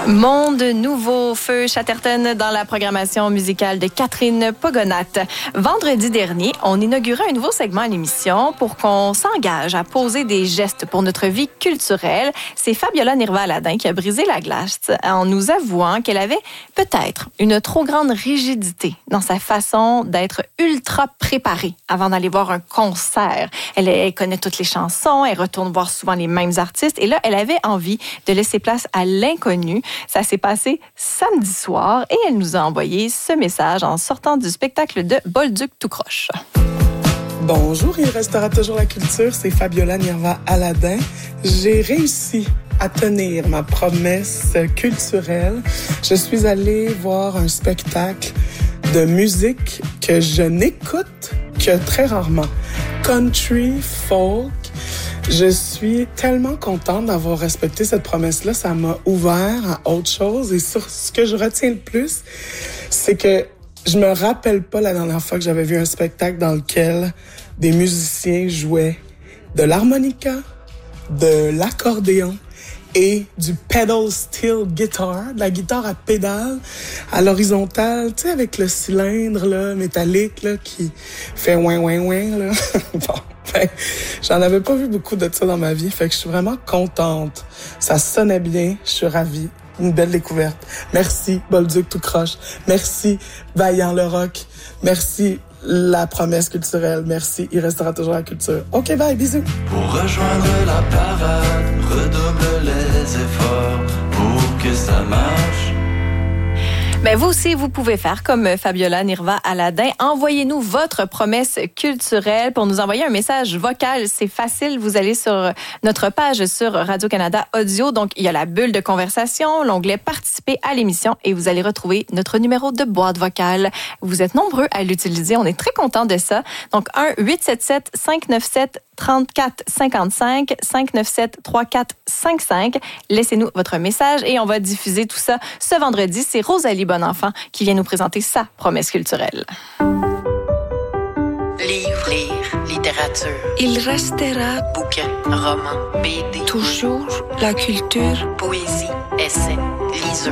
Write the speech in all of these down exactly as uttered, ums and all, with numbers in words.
Monde nouveau, Feu Chatterton dans la programmation musicale de Catherine Pogonat. Vendredi dernier, on inaugurait un nouveau segment à l'émission pour qu'on s'engage à poser des gestes pour notre vie culturelle. C'est Fabiola Nirva-Aladin qui a brisé la glace en nous avouant qu'elle avait peut-être une trop grande rigidité dans sa façon d'être ultra préparée avant d'aller voir un concert. Elle, elle connaît toutes les chansons, elle retourne voir souvent les mêmes artistes et là, elle avait envie de laisser place à l'inconnu. Ça s'est passé samedi soir et elle nous a envoyé ce message en sortant du spectacle de Bolduc tout croche. Bonjour, il restera toujours la culture, c'est Fabiola Nirva-Aladin. J'ai réussi à tenir ma promesse culturelle. Je suis allée voir un spectacle de musique que je n'écoute que très rarement. Country, folk. Je suis tellement contente d'avoir respecté cette promesse-là. Ça m'a ouvert à autre chose. Et sur ce que je retiens le plus, c'est que je me rappelle pas la dernière fois que j'avais vu un spectacle dans lequel des musiciens jouaient de l'harmonica, de l'accordéon et du pedal steel guitar, de la guitare à pédale, à l'horizontale, tu sais, avec le cylindre là, métallique là, qui fait ouin ouin ouin là. Bon. Fait, j'en avais pas vu beaucoup de ça dans ma vie, fait que je suis vraiment contente. Ça sonnait bien, je suis ravie. Une belle découverte. Merci, Bolduc tout croche. Merci, Vaillant le rock. Merci, la promesse culturelle. Merci, il restera toujours la culture. OK, bye, bisous. Pour rejoindre la parade, redouble les efforts pour que ça marche. Mais vous aussi, vous pouvez faire comme Fabiola Nirva-Aladin. Envoyez-nous votre promesse culturelle pour nous envoyer un message vocal. C'est facile. Vous allez sur notre page sur Radio-Canada Audio. Donc, il y a la bulle de conversation, l'onglet « Participer à l'émission » et vous allez retrouver notre numéro de boîte vocale. Vous êtes nombreux à l'utiliser. On est très contents de ça. Donc, un huit sept sept cinq neuf sept trente-quatre cinquante-cinq, cinq neuf sept trois quatre cinq cinq. Laissez-nous votre message et on va diffuser tout ça ce vendredi. C'est Rosalie Bonenfant qui vient nous présenter sa promesse culturelle. Livre, lire, littérature. Il restera Bouquin, roman, B D. toujours la culture. Poésie, essai, liseux.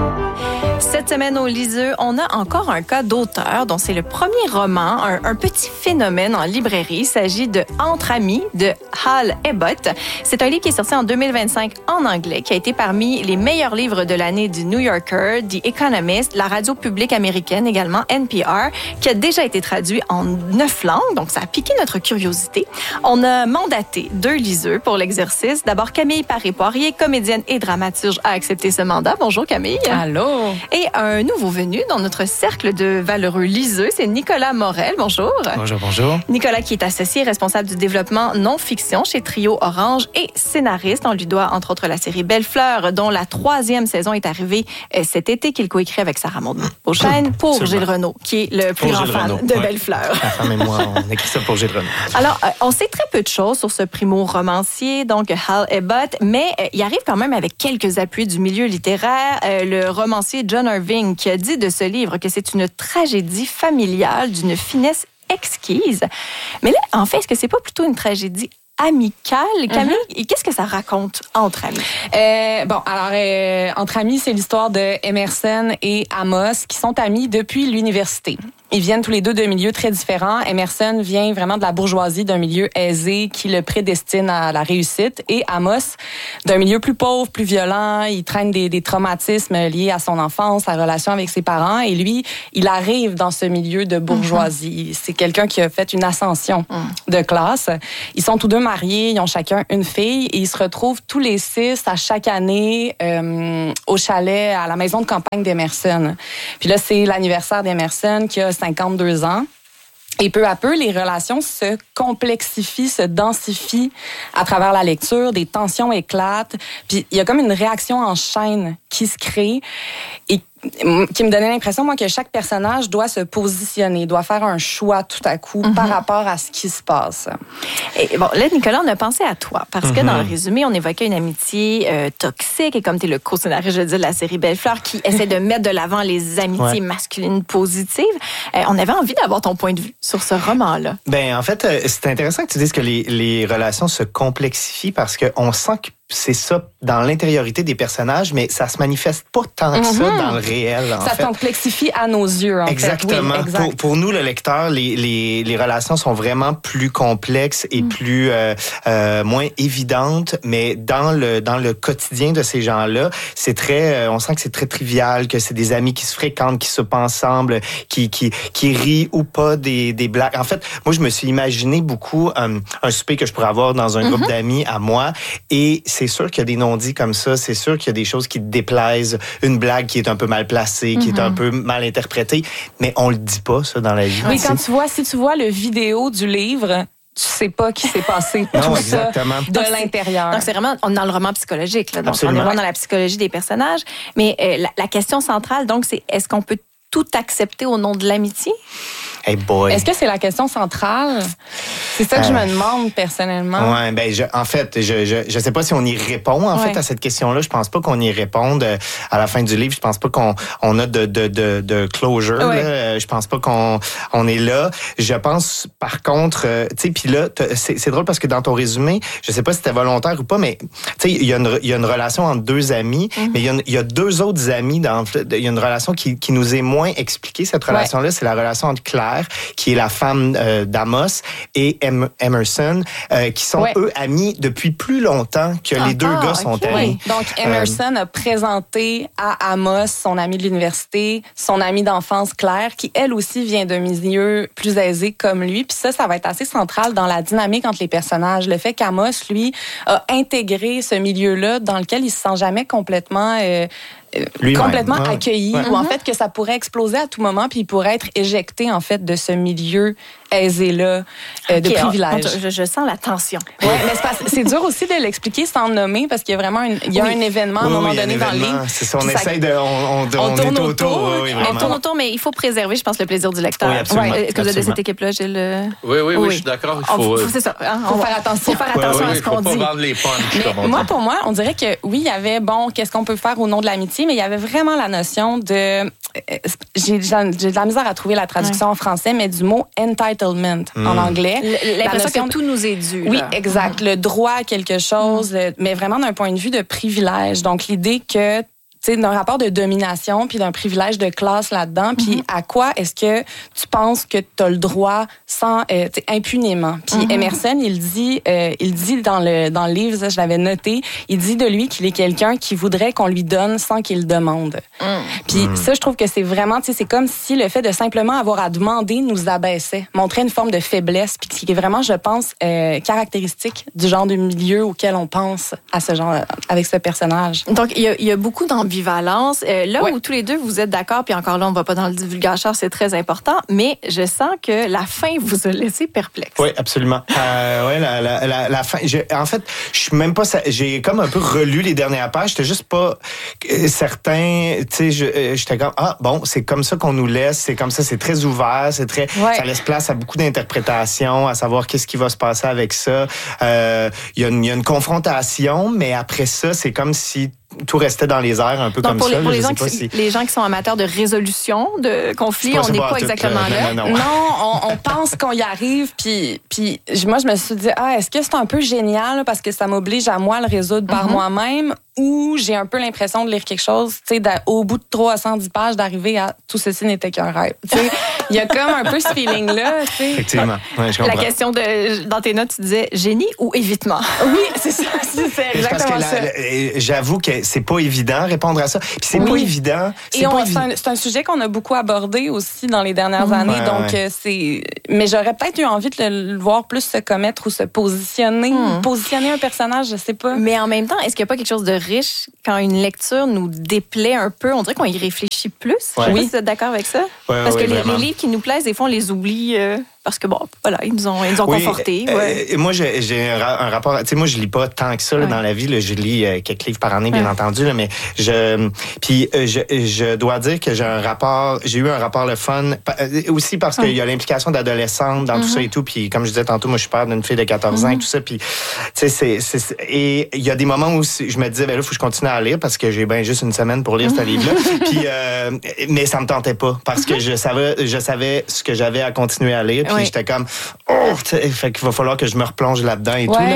Cette semaine au Liseux, on a encore un cas d'auteur dont c'est le premier roman, un, un petit phénomène en librairie. Il s'agit de Entre amis de Hal Ebbott. C'est un livre qui est sorti en deux mille vingt-cinq en anglais, qui a été parmi les meilleurs livres de l'année du New Yorker, The Economist, la radio publique américaine également, N P R, qui a déjà été traduit en neuf langues. Donc, ça a piqué notre curiosité. On a mandaté deux liseux pour l'exercice. D'abord, Camille Paré-Poirier, comédienne et dramaturge, a accepté ce mandat. Bonjour Camille. Allô. Et un nouveau venu dans notre cercle de valeureux liseux, c'est Nicolas Morel. Bonjour. Bonjour, bonjour. Nicolas qui est associé et responsable du développement non-fiction chez Trio Orange et scénariste. On lui doit entre autres la série Belle Fleur, dont la troisième saison est arrivée cet été, qu'il coécrit avec Sarah Maud Beauchesne pour Absolument. Gilles Renaud, qui est le plus pour grand Gilles fan Renaud. De ouais. Belle Fleur. Ma femme et moi, on écrit ça pour Gilles Renaud. Alors, on sait très peu de choses sur ce primo-romancier, donc Hal Ebbott, mais il arrive quand même avec quelques appuis du milieu littéraire. Le romancier John Irving qui a dit de ce livre que c'est une tragédie familiale d'une finesse exquise. Mais là, en fait, est-ce que c'est pas plutôt une tragédie amicale? Camille, mm-hmm. Qu'est-ce que ça raconte entre amis? Euh, bon, alors, euh, Entre amis, c'est l'histoire de Emerson et Amos qui sont amis depuis l'université. Ils viennent tous les deux de milieux très différents. Emerson vient vraiment de la bourgeoisie, d'un milieu aisé qui le prédestine à la réussite. Et Amos, d'un milieu plus pauvre, plus violent. Il traîne des, des traumatismes liés à son enfance, sa relation avec ses parents. Et lui, il arrive dans ce milieu de bourgeoisie. Mm-hmm. C'est quelqu'un qui a fait une ascension mm. de classe. Ils sont tous deux mariés, ils ont chacun une fille. Et ils se retrouvent tous les six à chaque année euh, au chalet, à la maison de campagne d'Emerson. Puis là, c'est l'anniversaire d'Emerson qui a cinquante-deux ans. Et peu à peu, les relations se complexifient, se densifient à travers la lecture, des tensions éclatent, puis il y a comme une réaction en chaîne qui se crée et qui me donnait l'impression, moi, que chaque personnage doit se positionner, doit faire un choix tout à coup mm-hmm. par rapport à ce qui se passe. Et bon, là, Nicolas, on a pensé à toi, parce mm-hmm. que dans le résumé, on évoquait une amitié euh, toxique, et comme tu es le co-scénariste, je veux dire, de la série Belle Fleur, qui essaie de mettre de l'avant les amitiés ouais. masculines positives, euh, on avait envie d'avoir ton point de vue sur ce roman-là. Ben, en fait, c'est intéressant que tu dises que les, les relations se complexifient, parce qu'on sent que c'est ça dans l'intériorité des personnages, mais ça se manifeste pas tant que ça Mhm. dans le réel. En Ça fait. se complexifie à nos yeux, en Exactement. fait. Oui, exact. pour, pour nous, le lecteur, les, les, les relations sont vraiment plus complexes et Mm. plus euh, euh, moins évidentes, mais dans le dans le quotidien de ces gens-là, c'est très, euh, on sent que c'est très trivial, que c'est des amis qui se fréquentent, qui soupent ensemble, qui qui qui rient ou pas des des blagues. En fait, moi, je me suis imaginé beaucoup euh, un souper que je pourrais avoir dans un groupe Mm-hmm. d'amis à moi, et c'est sûr qu'il y a des non-dits comme ça, c'est sûr qu'il y a des choses qui te déplaisent, une blague qui est un peu mal placée, qui est un peu mal interprétée, mais on le dit pas ça dans la vie. Oui, tu quand sais. tu vois, si tu vois le vidéo du livre, tu sais pas qui s'est passé Non, tout exactement. ça de Donc, c'est- l'intérieur. Donc, c'est vraiment, on est dans le roman psychologique, là. Donc, Absolument. on est vraiment dans la psychologie des personnages. Mais euh, la, la question centrale, donc, c'est est-ce qu'on peut tout accepter au nom de l'amitié? Hey boy. Est-ce que c'est la question centrale? C'est ça que je Euh, me demande personnellement. Ouais, ben je, en fait, je, je je sais pas si on y répond en Ouais. fait à cette question-là. Je pense pas qu'on y réponde euh, à la fin du livre. Je pense pas qu'on on a de de de, de closure. Ouais. Là. Euh, Je pense pas qu'on on est là. Je pense par contre, euh, tu sais, puis là, t'as- c'est c'est drôle parce que dans ton résumé, je sais pas si c'était volontaire ou pas, mais tu sais, il y a une il y a une relation entre deux amis, Mm-hmm. mais il y a une- il y a deux autres amis dans il y a une relation qui qui nous est moins expliquée. Cette Ouais. relation-là, c'est la relation entre Claire, qui est la femme euh, d'Amos, et Em- Emerson, euh, qui sont Ouais. eux amis depuis plus longtemps que les deux Ah, gars sont ok. amis. Oui. Donc, Emerson a présenté à Amos, son ami de l'université, son ami d'enfance Claire, qui elle aussi vient d'un milieu plus aisé comme lui. Puis ça, ça va être assez central dans la dynamique entre les personnages. Le fait qu'Amos, lui, a intégré ce milieu-là dans lequel il se sent jamais complètement... euh, euh, Lui-même, complètement ouais. accueilli, Ouais. ou en fait que ça pourrait exploser à tout moment, puis il pourrait être éjecté en fait de ce milieu aisé-là euh, de Ok, on- privilèges. on- je, je sens la tension. Ouais, mais c'est, parce- c'est dur aussi de l'expliquer sans nommer parce qu'il y a vraiment une, il y a Oui. un événement à un Oui, moment oui, il y a donné un dans le événement. livre. C'est ça, on Puis ça- essaye de. On, on, On tourne est autour, oui, On vraiment. tourne autour, mais il faut préserver, je pense, le plaisir du lecteur. Oui, absolument. Ouais. Est-ce que vous êtes de Absolument. cette équipe-là, Gilles? euh? Oui, oui, oui, Oui. je suis d'accord. Il On- faut, faut- euh, c'est ça. Hein, Faut on va- faire attention. Faut faire Ouais, attention ouais, à oui, ce il qu'on faut pas dit. vendre les punchs, Mais comme on moi, dit. pour moi, on dirait que oui, il y avait, bon, qu'est-ce qu'on peut faire au nom de l'amitié, mais il y avait vraiment la notion de... euh, J'ai, j'ai de la misère à trouver la traduction en français, mais du mot entitlement en anglais. L- La L'impression notion que tout nous est dû. Oui, là. exact. Le droit à quelque chose, le- mais vraiment d'un point de vue de privilège. Donc, l'idée que, tu sais, d'un rapport de domination puis d'un privilège de classe là-dedans, puis à quoi est-ce que tu penses que tu as le droit sans, euh, tu sais, impunément. Puis Emerson, il dit, euh, il dit dans le dans le livre, ça, je l'avais noté, il dit de lui qu'il est quelqu'un qui voudrait qu'on lui donne sans qu'il demande. Puis ça, je trouve que c'est vraiment, tu sais, c'est comme si le fait de simplement avoir à demander nous abaissait, montrait une forme de faiblesse, puis qui est vraiment, je pense, euh, caractéristique du genre de milieu auquel on pense à ce genre, avec ce personnage. Donc, il y, a, il y a beaucoup d'ambivalence. Euh, là Ouais. où tous les deux, vous êtes d'accord, puis encore là, on va pas dans le divulgateur, c'est très important, mais je sens que la fin vous a laissé perplexe. Oui, absolument. Euh, ouais, la, la, la, la fin. je- en fait, je suis même pas. J'ai comme un peu relu les dernières pages. J'étais juste pas euh, certain. Tu sais, je- euh, j'étais comme ah bon, c'est comme ça qu'on nous laisse. C'est comme ça. C'est très ouvert. C'est très. Ouais. Ça laisse place à beaucoup d'interprétations, à savoir qu'est-ce qui va se passer avec ça. Euh, Il y, a une- il y a une confrontation, mais après ça, c'est comme si tout restait dans les airs, un peu Donc, comme pour, ça. les, pour là, les, je gens sais pas qui, si- les gens qui sont amateurs de résolution de conflits, C'est pas on ça, n'est pas pas tout, exactement euh, là. non, non, non. Non, on, on pense qu'on y arrive, puis, puis je- moi, je me suis dit, ah, est-ce que c'est un peu génial parce que ça m'oblige à moi à le résoudre par moi-même ou j'ai un peu l'impression de lire quelque chose, tu sais, d'a- au bout de trois cent dix pages, d'arriver à tout ceci n'était qu'un rêve. Tu sais, il y a comme un peu ce feeling-là, tu sais. Effectivement. Ouais, je La comprends. question de, dans tes notes, tu disais génie ou évitement? Oui, c'est ça, c'est c'est Mais c'est parce que exactement la- ça. la- euh, j'avoue que c'est pas évident répondre à ça. Puis c'est pas Oui. évident. C'est Et on- pas c'est évident. un, c'est un sujet qu'on a beaucoup abordé aussi dans les dernières années. Ouais, donc, ouais. euh, c'est. Mais j'aurais peut-être eu envie de le, le voir plus se commettre ou se positionner. Hmm. Positionner un personnage, je sais pas. Mais en même temps, est-ce qu'il n'y a pas quelque chose de riche quand une lecture nous déplaît un peu? On dirait qu'on y réfléchit plus. Je sais Ouais. pas si vous êtes d'accord avec ça. Ouais, Parce ouais, que les, vraiment. les livres qui nous plaisent, des fois, on les oublie euh, parce que, bon, voilà, ils nous ont, ils nous ont Oui, confortés. euh, ouais. euh, moi, j'ai j'ai un, ra- un rapport. Tu sais, moi, je lis pas tant que ça là, Ouais. dans la vie. Là, je lis euh, quelques livres par année, bien Ouais. entendu. Là, mais je, puis euh, je, je dois dire que j'ai un rapport. J'ai eu un rapport le fun pa- euh, aussi parce qu'il y a l'implication d'adolescente dans tout ça et tout. Puis comme je disais tantôt, moi, je suis père d'une fille de quatorze ans et tout ça. Puis, tu sais, c'est, c'est, c'est- et il y a des moments où je me disais, ben là, faut que je continue à lire parce que j'ai bien juste une semaine pour lire ce livre-là. Puis, euh, mais ça me tentait pas parce que je savais, je savais ce que j'avais à continuer à lire. Puis Oui. j'étais comme, oh, fait qu'il va falloir que je me replonge là-dedans et Ouais. tout. Là.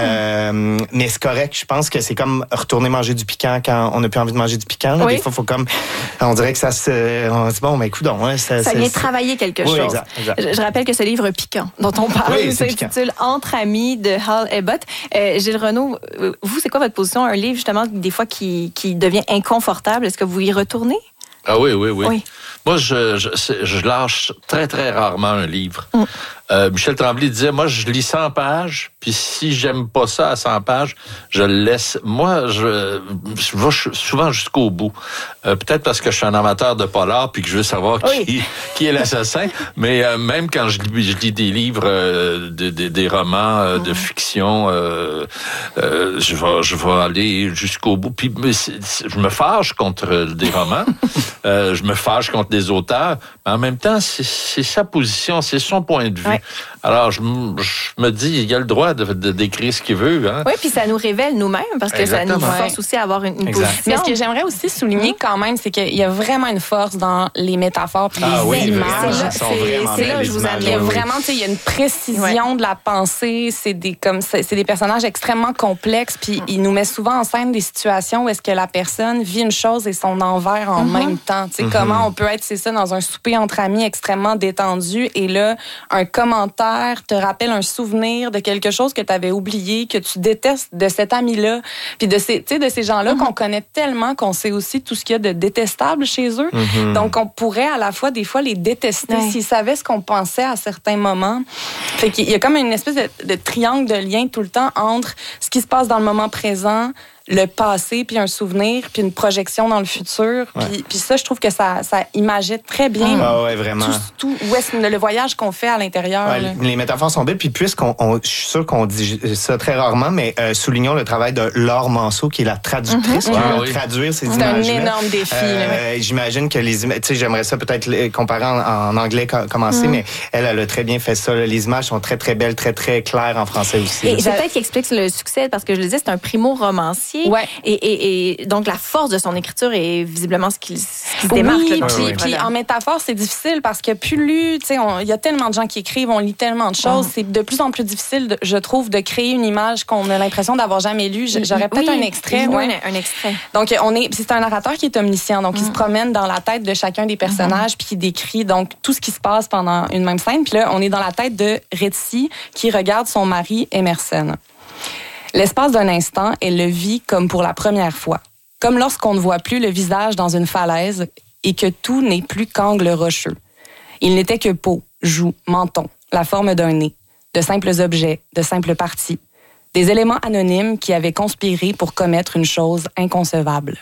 Euh, mais c'est correct. Je pense que c'est comme retourner manger du piquant quand on n'a plus envie de manger du piquant. Là. Oui. Des fois, faut comme, on dirait que ça se, on dit bon, ben écoute, hein, ça, Ça c'est- vient c'est- travailler quelque Oui, chose. exact, exact. Je, je rappelle que ce livre piquant dont on parle Oui, c'est s'intitule Entre amis de Hal Ebbott. Euh, Gilles Renaud, euh, vous, c'est quoi votre position? Un livre, justement, des fois, qui, qui devient inconfortable. Est-ce que vous y retournez? Ah oui, oui, oui. Oui. Moi, je, je, c'est- je lâche très, très rarement un livre. Mm. Euh, Michel Tremblay disait, moi, je lis cent pages, puis si j'aime pas ça à cent pages, je le laisse. Moi, je, je vais souvent jusqu'au bout. Euh, peut-être parce que je suis un amateur de polar, puis que je veux savoir Oui. qui, qui est l'assassin. Mais euh, même quand je lis, je lis des livres, euh, de, de- des romans euh, de fiction, euh, euh, je vais, je vais aller jusqu'au bout. Puis mais c'est- c'est- je me fâche contre des romans, euh, je me fâche contre des auteurs, mais en même temps, c'est, c'est sa position, c'est son point de vue. Ouais. Alors, je, m- je me dis, il a le droit de, de décrire ce qu'il veut. Hein? Oui, puis ça nous révèle nous-mêmes parce que ça nous Exactement. force aussi à avoir une, une Exact. position. Mais ce que j'aimerais aussi souligner quand même, c'est qu'il y a vraiment une force dans les métaphores puis Ah les oui, images. vraiment, C'est là- elles sont c'est- vraiment c'est belles, là où les je vous images, amène. Il y a oui, oui. vraiment, tu sais, il y a une précision de la pensée. C'est des comme c'est c'est des personnages extrêmement complexes. Puis il nous met souvent en scène des situations où est-ce que la personne vit une chose et son envers en même temps. Tu sais comment on peut être, c'est ça, dans un souper entre amis extrêmement détendu et là un commentaire te rappelle un souvenir de quelque chose que tu avais oublié, que tu détestes de cet ami-là, puis de ces, tu sais, de ces gens-là qu'on connaît tellement qu'on sait aussi tout ce qu'il y a de détestable chez eux. Donc on pourrait à la fois des fois les détester Ouais. s'ils savaient ce qu'on pensait à certains moments. Fait qu'il y a comme une espèce de, de triangle de lien tout le temps entre ce qui se passe dans le moment présent, le passé, puis un souvenir, puis une projection dans le futur. Puis, puis ça, je trouve que ça, ça imageait très bien Ah ouais, vraiment. tout, tout où est-ce le voyage qu'on fait à l'intérieur. Ouais, là. les métaphores sont belles, puis puisqu'on, on, je suis sûr qu'on dit ça très rarement, mais euh, soulignons le travail de Laure Manceau, qui est la traductrice, qui Ah va oui. traduire ces C'est un images-là. énorme défi. là. Euh, J'imagine que les images, tu sais, j'aimerais ça peut-être les comparer en, en anglais co- commencer, mais elle, elle a très bien fait ça. Là. Les images sont très, très belles, très, très claires en français aussi. Et là. c'est peut-être qui explique le succès, parce que je le disais, c'est un primo-romancier. Ouais. Et, et, et donc, la force de son écriture est visiblement ce qui, ce qui se démarque. Oui, là, dans puis, ce livre-là. puis en métaphore, c'est difficile parce que plus, tu sais, on- il y a tellement de gens qui écrivent, on lit tellement de choses, c'est de plus en plus difficile, de- je trouve, de créer une image qu'on a l'impression d'avoir jamais lue. J- J'aurais peut-être Oui, un extrait. lis-nous ouais. un, un extrait. Donc, on est, c'est un narrateur qui est omniscient. Donc, il se promène dans la tête de chacun des personnages puis qui décrit donc tout ce qui se passe pendant une même scène. Puis là, on est dans la tête de Retzi qui regarde son mari Emerson. L'espace d'un instant, elle le vit comme pour la première fois. Comme lorsqu'on ne voit plus le visage dans une falaise et que tout n'est plus qu'angle rocheux. Il n'était que peau, joue, menton, la forme d'un nez, de simples objets, de simples parties, des éléments anonymes qui avaient conspiré pour commettre une chose inconcevable.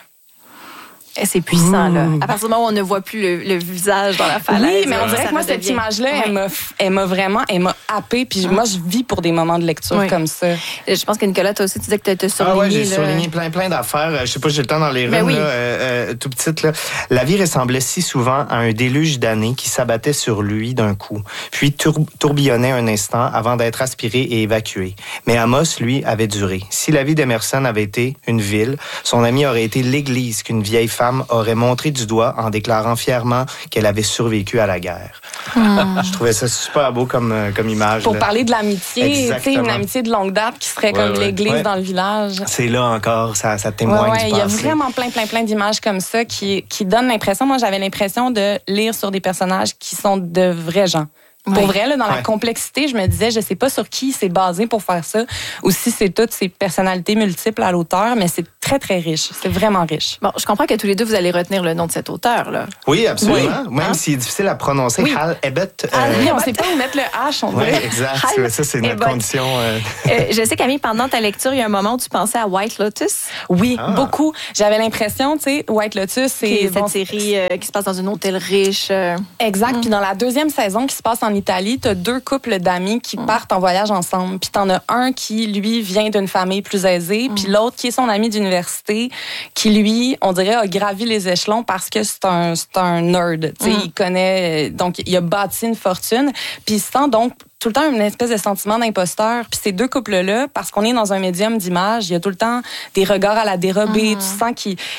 Et c'est puissant, là. À partir du moment où on ne voit plus le, le visage dans la falaise. Oui, mais on là, dirait ça que moi, cette redevient- image-là, Ouais. elle m'a, elle m'a vraiment, elle m'a happée. Puis moi, je vis pour des moments de lecture Oui. comme ça. Je pense que Nicolas, toi aussi, tu disais que tu as Ah surligné. ouais, j'ai là. souligné plein, plein d'affaires. Euh, Je sais pas, j'ai le temps dans les Ben rues, oui. là, euh, euh, tout petite. Là. La vie ressemblait si souvent à un déluge d'années qui s'abattait sur lui d'un coup, puis tour- tourbillonnait un instant avant d'être aspiré et évacué. Mais Amos, lui, avait duré. Si la vie d'Emerson avait été une ville, son ami aurait été l'église qu'une vieille femme aurait montré du doigt en déclarant fièrement qu'elle avait survécu à la guerre. Je trouvais ça super beau comme, euh, comme image. Pour là. parler de l'amitié, tu sais, une Exactement. amitié de longue date qui serait Ouais, comme ouais. l'église Ouais. dans le village. C'est là encore, ça, ça Ouais, témoigne ouais, du il y a passé. vraiment plein, plein, plein d'images comme ça qui, qui donnent l'impression, moi j'avais l'impression de lire sur des personnages qui sont de vrais gens. Pour vrai, là, dans la Ouais. complexité, je me disais, je sais pas sur qui c'est basé pour faire ça, ou si c'est toutes ces personnalités multiples à l'auteur, mais c'est très, très riche. C'est vraiment riche. Bon, je comprends que tous les deux, vous allez retenir le nom de cet auteur, là. Oui, absolument. Oui. Même Hein? s'il est difficile à prononcer, Oui. Hal Ebbett. Ah, euh, oui, on sait pas où mettre le H, on Oui, dirait. exact. Hal Ça, c'est notre Ebbett. condition. euh, Euh, je sais, Camille, pendant ta lecture, il y a un moment où tu pensais à White Lotus. Oui, Ah. beaucoup. J'avais l'impression, tu sais, White Lotus, C'est c'est cette bon, série euh, qui se passe dans un hôtel riche. euh. exact. Puis dans la deuxième saison qui se passe en Italie, t'as deux couples d'amis qui partent en voyage ensemble. Puis t'en as un qui, lui, vient d'une famille plus aisée, puis l'autre qui est son ami d'université, qui, lui, on dirait, a gravi les échelons parce que c'est un, c'est un nerd. Tu sais, il connaît... Donc, il a bâti une fortune. Puis il sent donc tout le temps une espèce de sentiment d'imposteur. Puis ces deux couples-là, parce qu'on est dans un médium d'image, il y a tout le temps des regards à la dérobée. Tu sens qu'ils... ils se-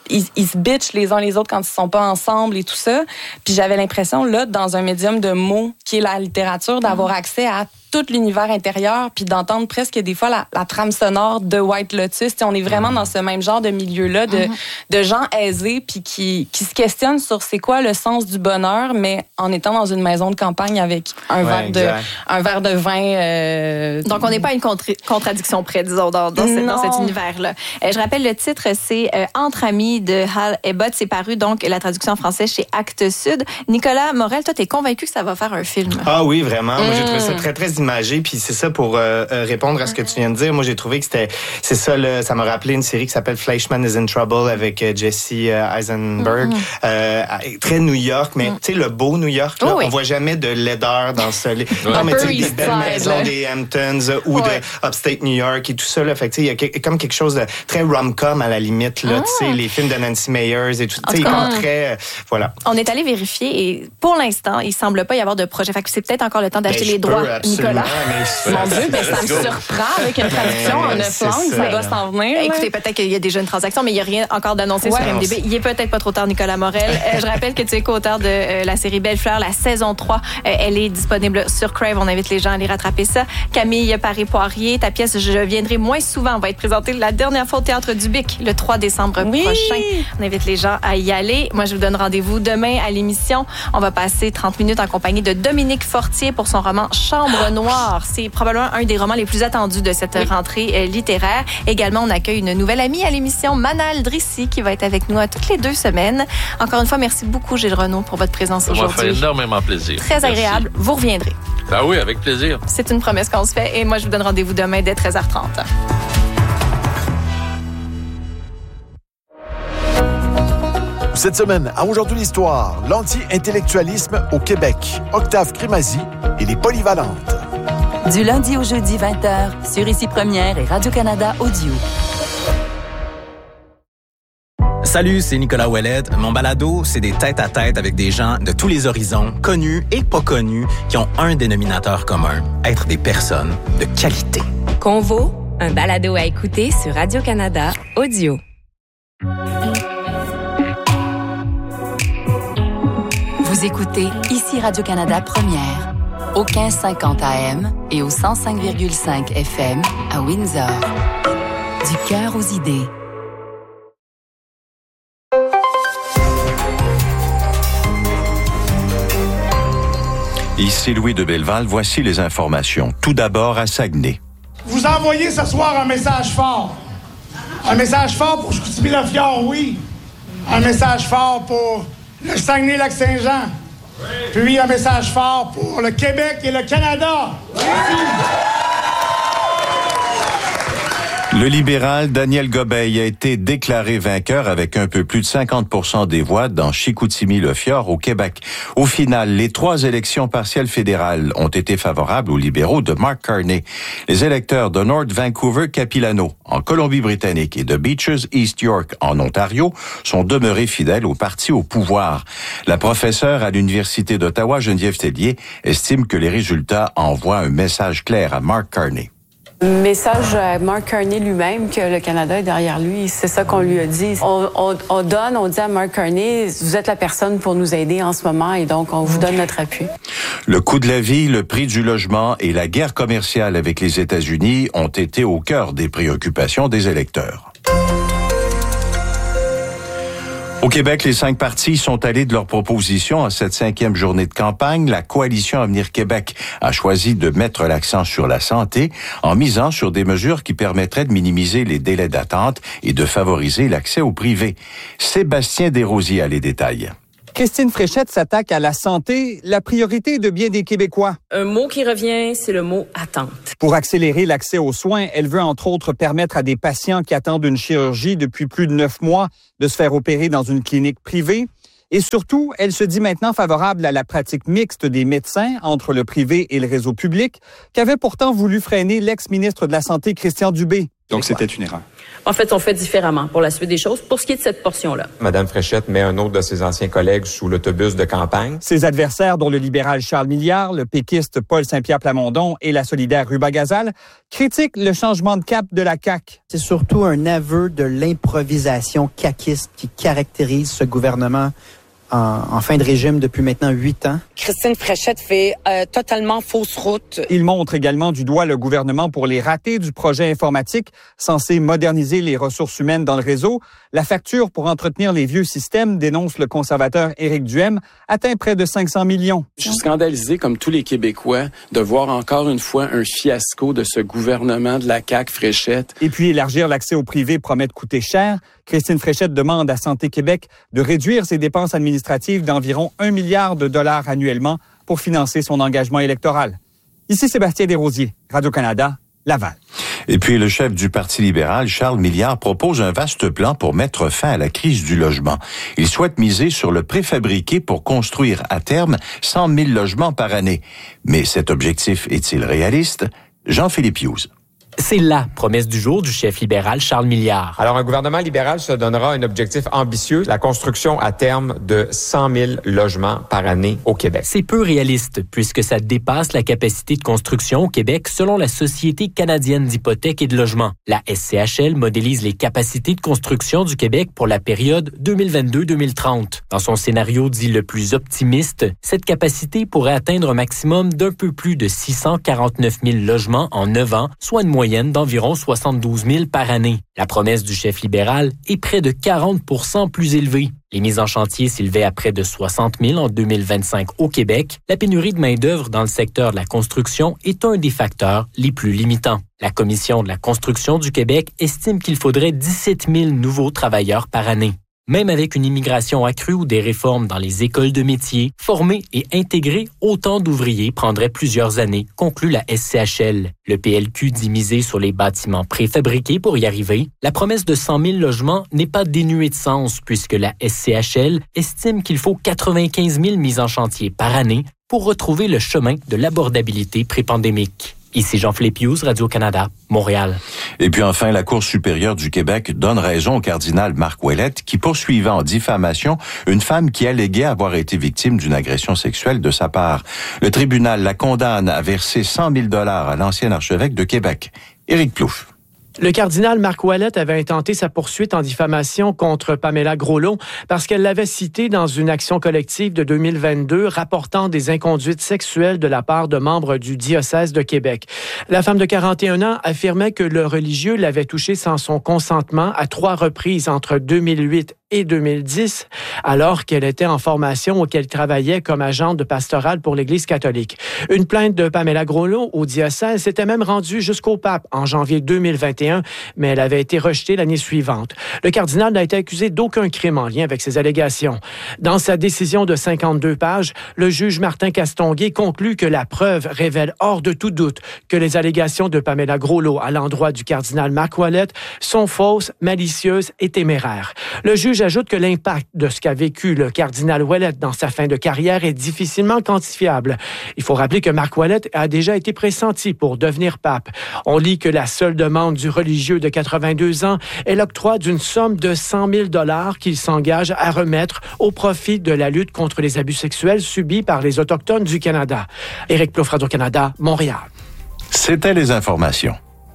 ils, ils se bitchent les uns les autres quand ils sont pas ensemble et tout ça. Puis j'avais l'impression, là, dans un médium de mots qui est la littérature, d'avoir accès à tout l'univers intérieur, puis d'entendre presque des fois la, la trame sonore de White Lotus. T'sais, on est vraiment dans ce même genre de milieu-là, de, mm-hmm. de gens aisés, puis qui, qui se questionnent sur c'est quoi le sens du bonheur, mais en étant dans une maison de campagne avec un, ouais, verre, de, un verre de vin. Euh... Donc, on n'est pas à une contra- contradiction près, disons, dans, dans, ce, dans cet univers-là. Euh, je rappelle, le titre, c'est euh, Entre amis de Hal Ebbott. C'est paru, donc, la traduction en français chez Actes Sud. Nicolas Morel, toi, t'es convaincu que ça va faire un film? Ah oui, vraiment. Moi, mm. j'ai trouvé ça très, très imagé. Puis c'est ça, pour euh, répondre à ce que tu viens de dire, moi, j'ai trouvé que c'était... C'est ça, là, ça m'a rappelé une série qui s'appelle Fleischman is in Trouble avec euh, Jesse euh, Eisenberg. Mm. Euh, très New York, mais mm. tu sais, le beau New York, là, oh, oui. on voit jamais de laideur dans ce... Ouais. Non, mais tu sais, des belles maisons là. Des Hamptons euh, ou ouais. de Upstate New York et tout ça, là. Fait que tu sais, il y a comme quelque chose de très rom-com à la limite, là. Ah. Tu sais, les films de Nancy Meyers et tout. Tu sais, comme très... Euh, voilà. On est allé vérifier et pour l'instant, il semble pas y avoir de projet. Fait que c'est peut-être encore le temps d'acheter ben, les droits, absolument, Nicolas. Mais Mon Dieu, mais ça me surprend avec une traduction en neuf langues, ça doit s'en venir. Là. Écoutez, peut-être qu'il y a déjà une transaction, mais il n'y a rien encore d'annoncé ouais. sur M D B. Il est peut-être pas trop tard, Nicolas Morel. euh, je rappelle que tu es co-auteur de euh, la série Belle Fleur, la saison trois. Euh, elle est disponible sur Crave. On invite les gens à aller rattraper ça. Camille Paré-Poirier, ta pièce Je viendrai moins souvent va être présentée la dernière fois au Théâtre du Bic le trois décembre oui. prochain. On invite les gens à y aller. Moi, je vous donne rendez-vous demain à l'émission. On va passer trente minutes en compagnie de Dominique Fortier pour son roman Chambre Noire. C'est probablement un des romans les plus attendus de cette oui. rentrée euh, littéraire. Également, on accueille une nouvelle amie à l'émission, Manal Drissi, qui va être avec nous à toutes les deux semaines. Encore une fois, merci beaucoup, Gilles Renaud, pour votre présence ça aujourd'hui. Ça m'a fait énormément plaisir. Très merci. agréable. Vous reviendrez. Ah oui, avec plaisir. C'est une promesse qu'on se fait et moi, je vous donne rendez-vous demain dès treize heures trente. Cette semaine, à Aujourd'hui l'Histoire, l'anti-intellectualisme au Québec, Octave Crémazie et les Polyvalentes. Du lundi au jeudi vingt heures, sur Ici Première et Radio-Canada Audio. Salut, c'est Nicolas Ouellet. Mon balado, c'est des tête-à-tête avec des gens de tous les horizons, connus et pas connus, qui ont un dénominateur commun, être des personnes de qualité. Convo, un balado à écouter sur Radio-Canada Audio. Vous écoutez Ici Radio-Canada Première, au quinze cinquante A M et au cent cinq virgule cinq F M à Windsor. Du cœur aux idées. Ici Louis de Belleval, voici les informations. Tout d'abord à Saguenay. Vous envoyez ce soir un message fort. Un message fort pour Chicoutimi-Le-Fjord, oui. Un message fort pour le Saguenay-Lac-Saint-Jean. Puis un message fort pour le Québec et le Canada. Le libéral Daniel Gobeil a été déclaré vainqueur avec un peu plus de cinquante pour cent des voix dans Chicoutimi-Le-Fjord au Québec. Au final, les trois élections partielles fédérales ont été favorables aux libéraux de Mark Carney. Les électeurs de North Vancouver-Capilano en Colombie-Britannique et de Beaches East York en Ontario sont demeurés fidèles au parti au pouvoir. La professeure à l'Université d'Ottawa, Geneviève Tellier, estime que les résultats envoient un message clair à Mark Carney. Message à Mark Carney lui-même que le Canada est derrière lui. C'est ça qu'on lui a dit. On, on, on donne, on dit à Mark Carney, vous êtes la personne pour nous aider en ce moment et donc on vous donne notre appui. Le coût de la vie, le prix du logement et la guerre commerciale avec les États-Unis ont été au cœur des préoccupations des électeurs. Au Québec, les cinq partis sont allés de leurs propositions à cette cinquième journée de campagne. La Coalition Avenir Québec a choisi de mettre l'accent sur la santé en misant sur des mesures qui permettraient de minimiser les délais d'attente et de favoriser l'accès au privé. Sébastien Desrosiers a les détails. Christine Fréchette s'attaque à la santé, la priorité de bien des Québécois. Un mot qui revient, c'est le mot « attente ». Pour accélérer l'accès aux soins, elle veut entre autres permettre à des patients qui attendent une chirurgie depuis plus de neuf mois de se faire opérer dans une clinique privée. Et surtout, elle se dit maintenant favorable à la pratique mixte des médecins entre le privé et le réseau public, qu'avait pourtant voulu freiner l'ex-ministre de la Santé Christian Dubé. Donc, c'était une erreur. En fait, on fait différemment pour la suite des choses. Pour ce qui est de cette portion-là. Madame Fréchette met un autre de ses anciens collègues sous l'autobus de campagne. Ses adversaires, dont le libéral Charles Milliard, le péquiste Paul Saint-Pierre Plamondon et la solidaire Ruba Gazal, critiquent le changement de cap de la C A Q. C'est surtout un aveu de l'improvisation caquiste qui caractérise ce gouvernement en, en fin de régime depuis maintenant huit ans. Christine Fréchette fait euh, totalement fausse route. Il montre également du doigt le gouvernement pour les ratés du projet informatique censé moderniser les ressources humaines dans le réseau. La facture pour entretenir les vieux systèmes, dénonce le conservateur Éric Duhem, atteint près de cinq cents millions. Je suis scandalisé, comme tous les Québécois, de voir encore une fois un fiasco de ce gouvernement de la C A Q Fréchette. Et puis, élargir l'accès au privé promet de coûter cher. Christine Fréchette demande à Santé Québec de réduire ses dépenses administratives d'environ un milliard de dollars annuellement pour financer son engagement électoral. Ici Sébastien Desrosiers, Radio-Canada, Laval. Et puis, le chef du Parti libéral, Charles Milliard, propose un vaste plan pour mettre fin à la crise du logement. Il souhaite miser sur le préfabriqué pour construire à terme cent mille logements par année. Mais cet objectif est-il réaliste? Jean-Philippe Hughes. C'est la promesse du jour du chef libéral Charles Milliard. Alors, un gouvernement libéral se donnera un objectif ambitieux, la construction à terme de cent mille logements par année au Québec. C'est peu réaliste, puisque ça dépasse la capacité de construction au Québec selon la Société canadienne d'hypothèques et de logement. La S C H L modélise les capacités de construction du Québec pour la période deux mille vingt-deux à deux mille trente. Dans son scénario dit le plus optimiste, cette capacité pourrait atteindre un maximum d'un peu plus de six cent quarante-neuf mille logements en neuf ans, soit une moyenne d'environ soixante-douze mille par année. La promesse du chef libéral est près de quarante pour cent plus élevée. Les mises en chantier s'élevaient à près de soixante mille en deux mille vingt-cinq au Québec. La pénurie de main-d'œuvre dans le secteur de la construction est un des facteurs les plus limitants. La Commission de la construction du Québec estime qu'il faudrait dix-sept mille nouveaux travailleurs par année. Même avec une immigration accrue ou des réformes dans les écoles de métiers, former et intégrer autant d'ouvriers prendrait plusieurs années, conclut la S C H L. Le P L Q dit miser sur les bâtiments préfabriqués pour y arriver. La promesse de cent mille logements n'est pas dénuée de sens puisque la S C H L estime qu'il faut quatre-vingt-quinze mille mises en chantier par année pour retrouver le chemin de l'abordabilité pré-pandémique. Ici Jean-Philippe Hughes, Radio-Canada, Montréal. Et puis enfin, la Cour supérieure du Québec donne raison au cardinal Marc Ouellette qui poursuivait en diffamation une femme qui alléguait avoir été victime d'une agression sexuelle de sa part. Le tribunal la condamne à verser cent mille dollars à l'ancien archevêque de Québec. Éric Plouffe. Le cardinal Marc Ouellette avait intenté sa poursuite en diffamation contre Pamela Groslo parce qu'elle l'avait citée dans une action collective de deux mille vingt-deux rapportant des inconduites sexuelles de la part de membres du diocèse de Québec. La femme de quarante et un ans affirmait que le religieux l'avait touchée sans son consentement à trois reprises entre deux mille huit et deux mille dix, alors qu'elle était en formation ou qu'elle travaillait comme agente de pastorale pour l'Église catholique. Une plainte de Pamela Groslo au diocèse s'était même rendue jusqu'au pape en janvier deux mille vingt et un, mais elle avait été rejetée l'année suivante. Le cardinal n'a été accusé d'aucun crime en lien avec ces allégations. Dans sa décision de cinquante-deux pages, le juge Martin Castonguay conclut que la preuve révèle hors de tout doute que les allégations de Pamela Groslo à l'endroit du cardinal Marc Ouellette sont fausses, malicieuses et téméraires. Le juge ajoute que l'impact de ce qu'a vécu le cardinal Ouellette dans sa fin de carrière est difficilement quantifiable. Il faut rappeler que Marc Ouellette a déjà été pressenti pour devenir pape. On lit que la seule demande du religieux de quatre-vingt-deux ans est l'octroi d'une somme de cent mille dollars qu'il s'engage à remettre au profit de la lutte contre les abus sexuels subis par les Autochtones du Canada. Éric Plouffe, Radio-Canada, Montréal. C'était les informations.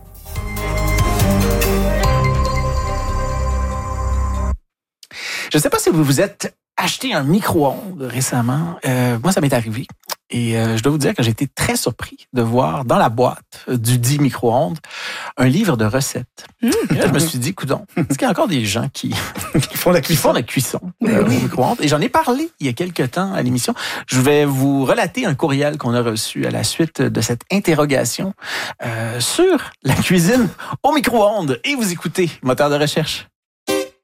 Je ne sais pas si vous vous êtes acheté un micro-ondes récemment. Euh, moi, ça m'est arrivé. Et euh, je dois vous dire que j'ai été très surpris de voir dans la boîte du dit micro-ondes un livre de recettes. Mmh. Et là, je me suis dit, coudonc, est-ce qu'il y a encore des gens qui, qui font la cuisson, qui font la cuisson euh, au micro-ondes? Et j'en ai parlé il y a quelques temps à l'émission. Je vais vous relater un courriel qu'on a reçu à la suite de cette interrogation euh, sur la cuisine au micro-ondes. Et vous écoutez Moteur de recherche.